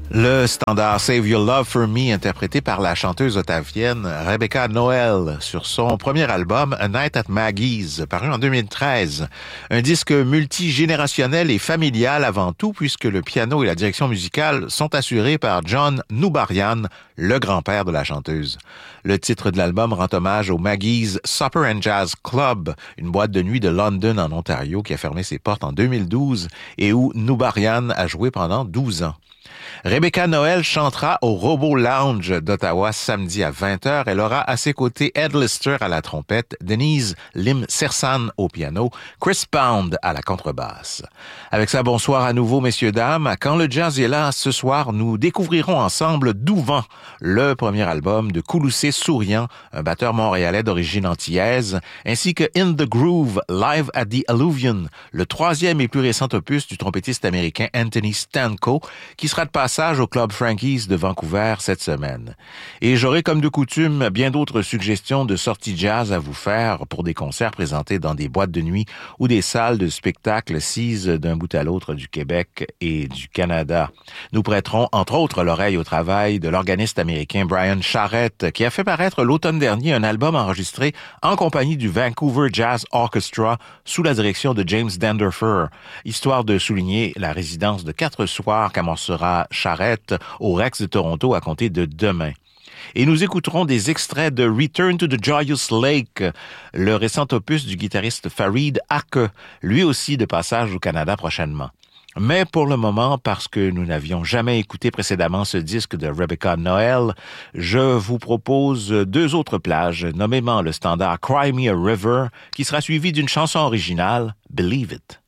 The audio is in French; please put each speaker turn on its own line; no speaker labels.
Le standard Save Your Love for Me, interprété par la chanteuse ottavienne Rebecca Noel sur son premier album A Night at Maggie's, paru en 2013. Un disque multigénérationnel et familial avant tout, puisque le piano et la direction musicale sont assurés par John Nubarian, le grand-père de la chanteuse. Le titre de l'album rend hommage au Maggie's Supper and Jazz Club, une boîte de nuit de London en Ontario qui a fermé ses portes en 2012 et où Nubarian a joué pendant 12 ans. Rebecca Noel chantera au Robo Lounge d'Ottawa samedi à 20h. Elle aura à ses côtés Ed Lister à la trompette, Denise Lim Sersan au piano, Chris Pound à la contrebasse. Avec ça, bonsoir à nouveau, messieurs, dames. Quand le jazz est là, ce soir, nous découvrirons ensemble Douvent, le premier album de Kouloussé Souriant, un batteur montréalais d'origine antillaise, ainsi que In the Groove, Live at the Alluvion, le troisième et plus récent opus du trompettiste américain Anthony Stanko, qui sera de passage au Club Frankie's de Vancouver cette semaine. Et j'aurai comme de coutume bien d'autres suggestions de sorties jazz à vous faire pour des concerts présentés dans des boîtes de nuit ou des salles de spectacle assises d'un bout à l'autre du Québec et du Canada. Nous prêterons entre autres l'oreille au travail de l'organiste américain Brian Charrette, qui a fait paraître l'automne dernier un album enregistré en compagnie du Vancouver Jazz Orchestra sous la direction de James Danderfer, histoire de souligner la résidence de 4 soirs qu'amorcera Charrette au Rex de Toronto à compter de demain. Et nous écouterons des extraits de Return to the Joyous Lake, le récent opus du guitariste Farid Ake, lui aussi de passage au Canada prochainement. Mais pour le moment, parce que nous n'avions jamais écouté précédemment ce disque de Rebecca Noel, je vous propose 2 autres plages, nommément le standard Cry Me a River, qui sera suivi d'une chanson originale, Believe It.